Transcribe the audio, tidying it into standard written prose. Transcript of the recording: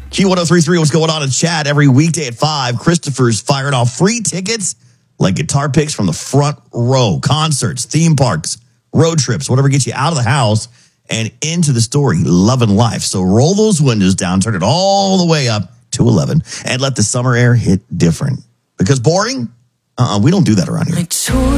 Q1033, what's going on in chat? Every weekday at 5, Christopher's firing off free tickets like guitar picks from the front row. Concerts, theme parks, road trips, whatever gets you out of the house and into the story, loving life. So roll those windows down, turn it all the way up to 11, and let the summer air hit different. Because boring? We don't do that around here.